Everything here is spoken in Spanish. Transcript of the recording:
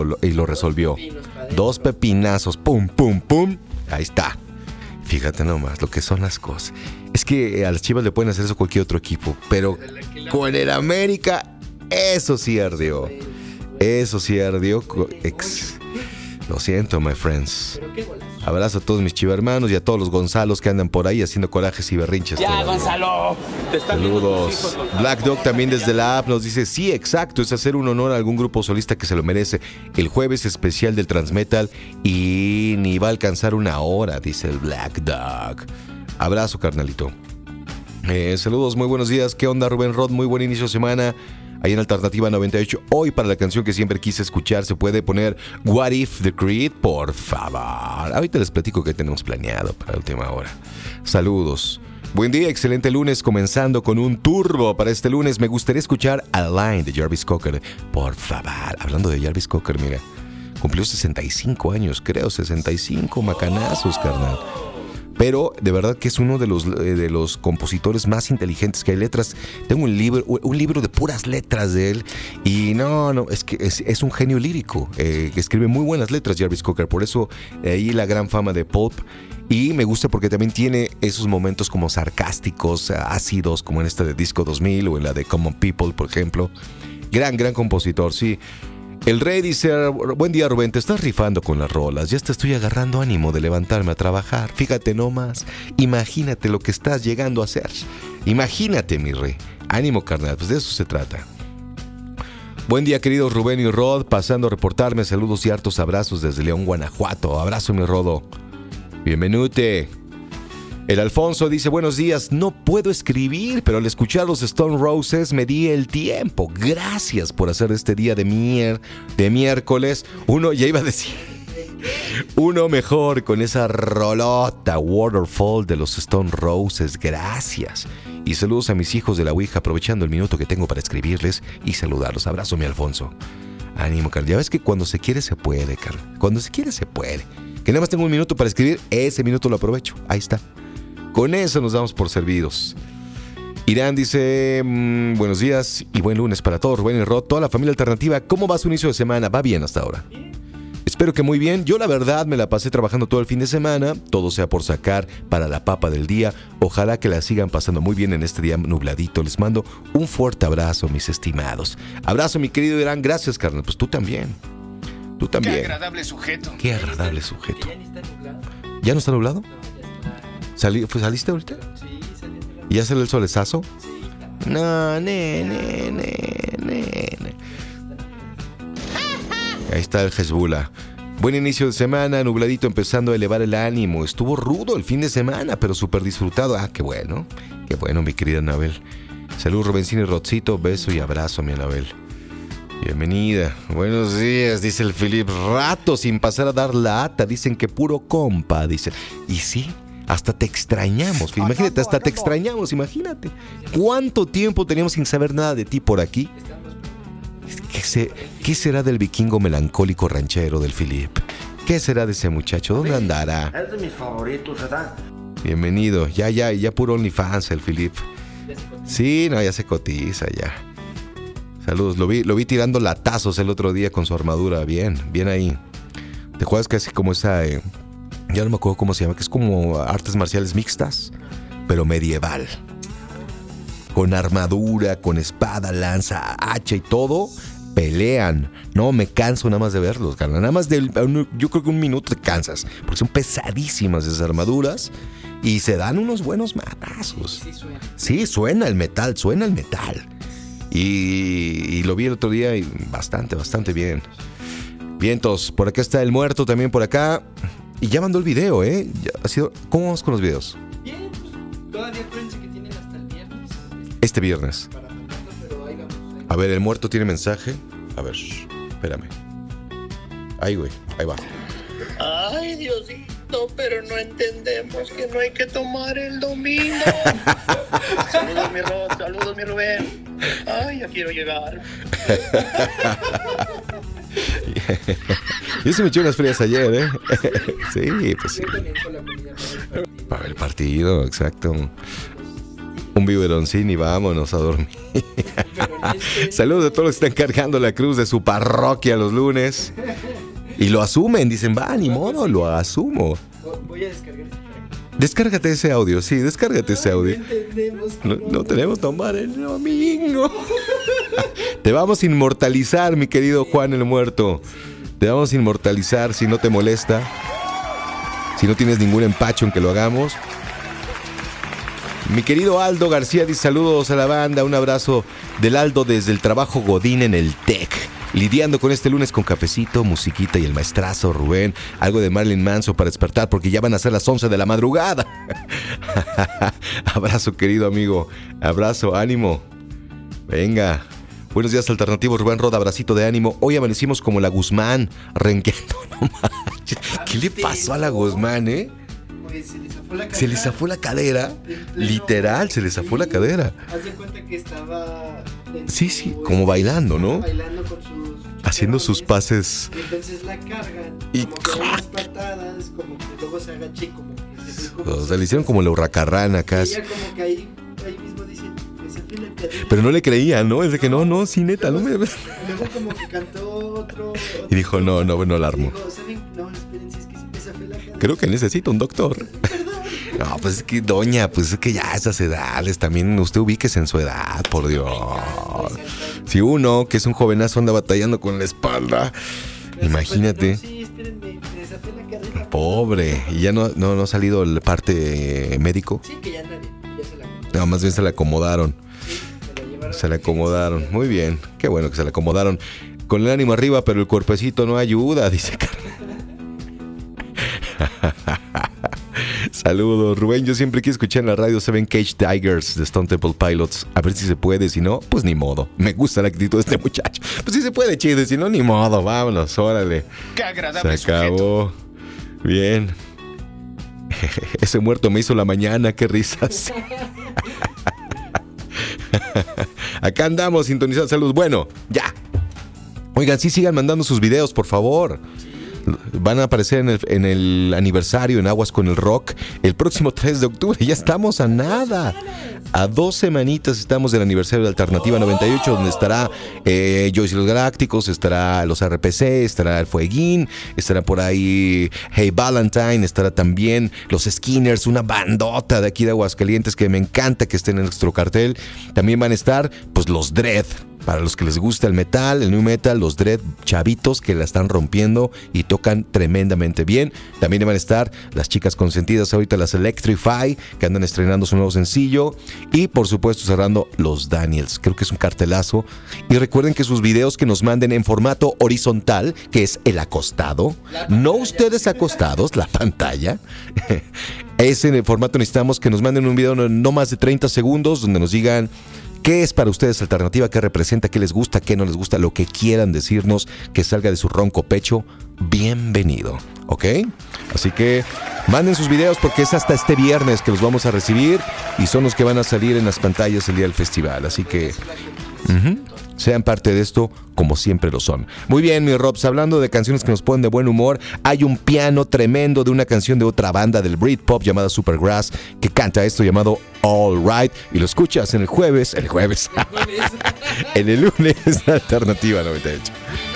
y lo resolvió. 2 pepinazos, pum, pum, pum. Ahí está. Fíjate nomás lo que son las cosas. Es que a las Chivas le pueden hacer eso a cualquier otro equipo, pero con el América, eso sí ardió. Eso sí ardió. Lo siento, my friends. Abrazo a todos mis chivermanos y a todos los Gonzalos que andan por ahí haciendo corajes y berrinches. ¡Ya, todavía. Gonzalo! Saludos. Black Dog también desde la app nos dice: sí, exacto, es hacer un honor a algún grupo solista que se lo merece. El jueves especial del Transmetal y ni va a alcanzar 1 hora, dice el Black Dog. Abrazo, carnalito. Saludos, muy buenos días. ¿Qué onda, Rubén Rod? Muy buen inicio de semana. Ahí en Alternativa 98. Hoy, para la canción que siempre quise escuchar, se puede poner What If the Creed, por favor. Ahorita les platico qué tenemos planeado para la última hora. Saludos. Buen día, excelente lunes, comenzando con un turbo para este lunes. Me gustaría escuchar A Line de Jarvis Cocker, por favor. Hablando de Jarvis Cocker, mira, cumplió 65 años, creo, 65 macanazos, carnal. Pero de verdad que es uno de los compositores más inteligentes que hay. Letras, tengo un libro de puras letras de él. Y no, es que es un genio lírico, que escribe muy buenas letras, Jarvis Cocker. Por eso ahí la gran fama de Pulp. Y me gusta porque también tiene esos momentos como sarcásticos, ácidos, como en esta de Disco 2000 o en la de Common People, por ejemplo. Gran compositor, sí. El Rey dice: buen día, Rubén, te estás rifando con las rolas. Ya te estoy agarrando ánimo de levantarme a trabajar. Fíjate nomás, imagínate lo que estás llegando a hacer. Imagínate, mi rey. Ánimo, carnal, pues de eso se trata. Buen día, queridos Rubén y Rod, pasando a reportarme. Saludos y hartos abrazos desde León, Guanajuato. Abrazo, mi Rodo. Bienvenute. El Alfonso dice: buenos días, no puedo escribir, pero al escuchar los Stone Roses me di el tiempo. Gracias por hacer este día de miércoles. Ya iba a decir, uno mejor con esa rolota Waterfall de los Stone Roses. Gracias. Y saludos a mis hijos de la Ouija, aprovechando el minuto que tengo para escribirles y saludarlos. Abrazo, mi Alfonso. Ánimo, Carl. Ya ves que cuando se quiere se puede, Carl. Cuando se quiere se puede. Que nada más tengo un minuto para escribir, ese minuto lo aprovecho. Ahí está. Con eso nos damos por servidos. Irán dice: buenos días y buen lunes para todos, Rubén y Rod, toda la familia alternativa. ¿Cómo va su inicio de semana? ¿Va bien hasta ahora? Espero que muy bien. Yo la verdad me la pasé trabajando todo el fin de semana. Todo sea por sacar para la papa del día. Ojalá que la sigan pasando muy bien en este día nubladito. Les mando un fuerte abrazo, mis estimados. Abrazo, mi querido Irán. Gracias, carnal. Pues tú también. Tú también. Qué agradable sujeto. Qué agradable sujeto. ¿Ya no está nublado? ¿Saliste ahorita? Sí, salí. ¿Y ya salió el solezazo? Sí. No, Ahí está el Hezbollah. Buen inicio de semana, nubladito, empezando a elevar el ánimo. Estuvo rudo el fin de semana, pero súper disfrutado. Qué bueno, mi querida Anabel. Salud, Rubencino y Rodcito, beso y abrazo, mi Anabel. Bienvenida. Buenos días, dice el Philip. Rato sin pasar a dar lata. Dicen que puro compa, dicen. Y sí, hasta te extrañamos. Imagínate, hasta te extrañamos, imagínate. ¿Cuánto tiempo teníamos sin saber nada de ti por aquí? ¿Qué será del vikingo melancólico ranchero del Philip? ¿Qué será de ese muchacho? ¿Dónde andará? Es de mis favoritos, ¿verdad? Bienvenido. Ya puro OnlyFans el Philip. Sí, no, ya se cotiza, ya. Saludos, lo vi tirando latazos el otro día con su armadura. Bien ahí. ¿Te acuerdas que hace como esa... ya no me acuerdo cómo se llama, que es como artes marciales mixtas, pero medieval. Con armadura, con espada, lanza, hacha y todo, pelean. No, me canso nada más de verlos, carnal. Nada más yo creo que 1 minuto te cansas, porque son pesadísimas esas armaduras y se dan unos buenos madrazos. Sí, suena el metal. Y lo vi el otro día y bastante bien. Vientos, por acá está el muerto también por acá. Y ya mandó el video, ¿eh? ¿Cómo vamos con los videos? Bien, pues todavía acuérdense que tienen hasta el viernes. Este viernes. Para mandarlo, pero ahí vamos. A ver, el muerto tiene mensaje. A ver, espérame. Ahí, güey, ahí va. Ay, Diosito, pero no entendemos que no hay que tomar el domingo. Saludos, mi Rod, saludos, mi Rubén. Ay, ya quiero llegar. Yo se me eché unas frías ayer, ¿eh? Sí, pues sí. Yo también con la comida Para el partido, exacto. Un biberoncín y vámonos a dormir. Pero Saludos a todos los que están cargando la cruz de su parroquia los lunes. Y lo asumen, dicen, va, ni modo, lo asumo. Voy a descargar ese track. Descárgate ese audio, sí, descárgate ese audio. No entendemos. No tenemos que tomar el domingo. Te vamos a inmortalizar, mi querido Juan el Muerto. Te vamos a inmortalizar si no te molesta. Si no tienes ningún empacho en que lo hagamos. Mi querido Aldo García dice saludos a la banda. Un abrazo del Aldo desde el trabajo Godín en el TEC. Lidiando con este lunes con cafecito, musiquita y el maestrazo Rubén. Algo de Marilyn Manson para despertar porque ya van a ser las 11 de la madrugada. Abrazo, querido amigo. Abrazo, ánimo. Venga. Buenos días, alternativo. Rubén Roda, abracito de ánimo. Hoy amanecimos como la Guzmán, renqueando. No manches. ¿Qué le pasó a la Guzmán, Oye, se le zafó la cadera. Se le zafó la cadera. Literal, se le zafó la cadera. Haz de cuenta que estaba... Sí, como bailando, ¿no? Bailando con sus... Haciendo sus pases. Y entonces la cargan. Y como que unas patadas, como que luego se agacha y como que se ve como... O sea, le hicieron como la hurracarrana casi. Y ella como que ahí mismo dice, me zafé la cadera. Pero no le creía, ¿no? Es de que no, sí, neta, no me... Luego como que cantó otro... Y dijo, no la armo. Dijo, ¿saben? No, esperen, si es que sí me zafé la cadera. Creo que necesito un doctor. No, pues es que doña, pues es que ya a esas edades también usted ubíquese en su edad, por Dios. Si uno, que es un jovenazo, anda batallando con la espalda, imagínate. Sí, espérenme, me zafé la cadera. Pobre, y ya no ha salido el parte médico. Sí, que ya anda bien, ya se la No, más bien se la acomodaron. se la llevaron. Se la acomodaron. Muy bien, qué bueno que se la acomodaron. Con el ánimo arriba, pero el cuerpecito no ayuda, dice Carmen. Saludos, Rubén. Yo siempre quise escuchar en la radio Seven Cage Tigers de Stone Temple Pilots. A ver si se puede, si no, pues ni modo. Me gusta la actitud de este muchacho. Pues si se puede, chido, si no, ni modo. Vámonos, órale. Qué agradable Se acabó. Bien. Ese muerto me hizo la mañana, qué risas. Acá andamos sintonizando. Saludos. Bueno, ya. Oigan, sí sigan mandando sus videos, por favor. Van a aparecer en el aniversario en Aguas con el Rock el próximo 3 de octubre. Ya estamos a nada. A 2 semanitas estamos del aniversario de Alternativa 98, donde estará Joyce y los Galácticos, estará los RPC, estará el Fueguín, estará por ahí Hey Valentine, estará también los Skinners, una bandota de aquí de Aguascalientes que me encanta que estén en nuestro cartel. También van a estar pues los Dread. Para los que les gusta el metal, el new metal, los Dread chavitos que la están rompiendo y tocan tremendamente bien. También van a estar las chicas consentidas ahorita, las Electrify, que andan estrenando su nuevo sencillo. Y por supuesto cerrando los Daniels. Creo que es un cartelazo. Y recuerden que sus videos que nos manden en formato horizontal, que es el acostado. No ustedes acostados, la pantalla. Ese en el formato necesitamos que nos manden un video no más de 30 segundos donde nos digan... ¿Qué es para ustedes Alternativa? ¿Qué representa? ¿Qué les gusta? ¿Qué no les gusta? Lo que quieran decirnos, que salga de su ronco pecho, bienvenido, ¿ok? Así que manden sus videos porque es hasta este viernes que los vamos a recibir y son los que van a salir en las pantallas el día del festival. Así que sean parte de esto como siempre lo son. Muy bien, mi Robs, hablando de canciones que nos ponen de buen humor, hay un piano tremendo de una canción de otra banda del Britpop llamada Supergrass que canta esto llamado All Right y lo escuchas en el jueves, en el lunes, Alternativa 98.